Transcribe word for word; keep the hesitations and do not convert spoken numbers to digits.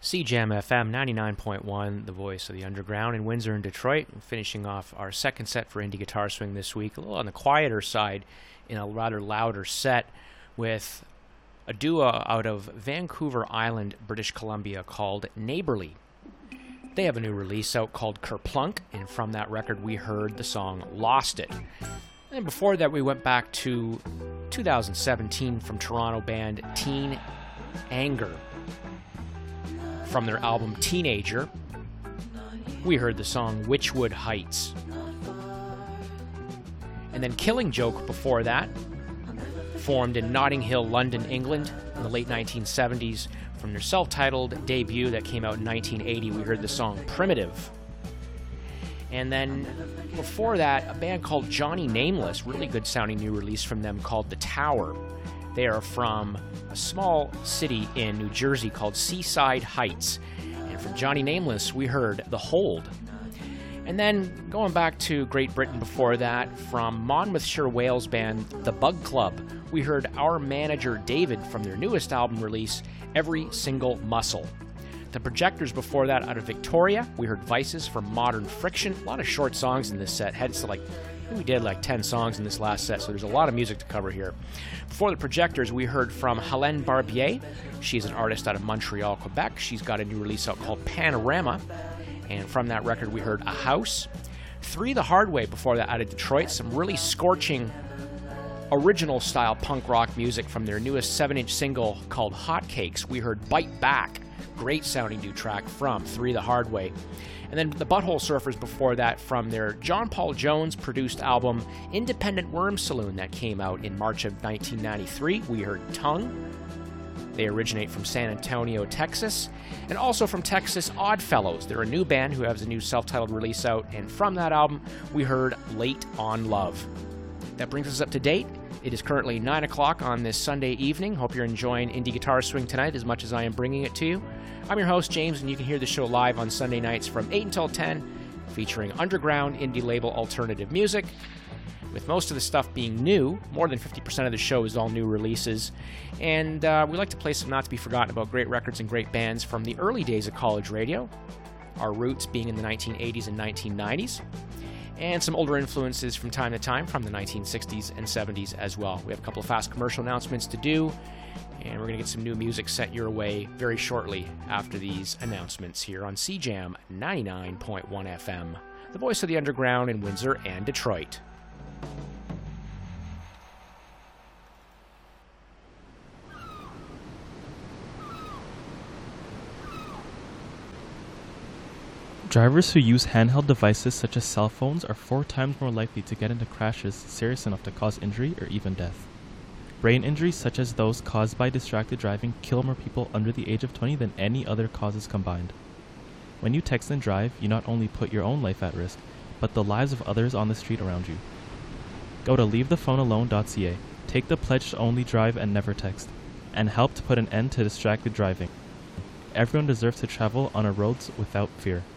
C Jam F M ninety-nine point one, the voice of the underground in Windsor and Detroit. And finishing off our second set for Indie Guitar Swing this week, a little on the quieter side in a rather louder set with a duo out of Vancouver Island, British Columbia called Neighborly. They have a new release out called Kerplunk, and from that record we heard the song Lost It. And before that we went back to two thousand seventeen from Toronto band Teen Anger. From their album Teenager, we heard the song Witchwood Heights. And then Killing Joke before that, formed in Notting Hill, London, England in the late nineteen seventies. From their self-titled debut that came out in nineteen eighty, we heard the song Primitive. And then before that, a band called Johnny Nameless, really good sounding new release from them called The Tower. They are from a small city in New Jersey called Seaside Heights. And from Johnny Nameless, we heard The Hold. And then going back to Great Britain before that, from Monmouthshire, Wales band The Bug Club, we heard Our Manager David from their newest album release, Every Single Muscle. The Projectors before that out of Victoria, we heard Vices from Modern Friction. A lot of short songs in this set, heads to like I think we did like ten songs in this last set, so there's a lot of music to cover here. Before the Projectors, we heard from Helene Barbier. She's an artist out of Montreal, Quebec. She's got a new release out called Panorama. And from that record, we heard A House. Three The Hard Way before that out of Detroit. Some really scorching original-style punk rock music from their newest seven-inch single called Hotcakes. We heard Bite Back. Great sounding new track from Three The Hard Way. And then the Butthole Surfers before that from their John Paul Jones produced album Independent Worm Saloon that came out in March of nineteen ninety-three. We heard Tongue. They originate from San Antonio, Texas. And also from Texas, Oddfellows. They're a new band who has a new self-titled release out. And from that album, we heard Late on Love. That brings us up to date. It is currently nine o'clock on this Sunday evening. Hope you're enjoying Indie Guitar Swing tonight as much as I am bringing it to you. I'm your host, James, and you can hear the show live on Sunday nights from eight until ten, featuring underground indie label alternative music. With most of the stuff being new, more than fifty percent of the show is all new releases. And uh, we like to play some not to be forgotten about great records and great bands from the early days of college radio, our roots being in the nineteen eighties and nineteen nineties. And some older influences from time to time from the nineteen sixties and seventies as well. We have a couple of fast commercial announcements to do, and we're going to get some new music sent your way very shortly after these announcements here on C Jam ninety-nine point one F M, the voice of the underground in Windsor and Detroit. Drivers who use handheld devices such as cell phones are four times more likely to get into crashes serious enough to cause injury or even death. Brain injuries such as those caused by distracted driving kill more people under the age of twenty than any other causes combined. When you text and drive, you not only put your own life at risk, but the lives of others on the street around you. Go to leave the phone alone dot c a, take the pledge to only drive and never text, and help to put an end to distracted driving. Everyone deserves to travel on our roads without fear.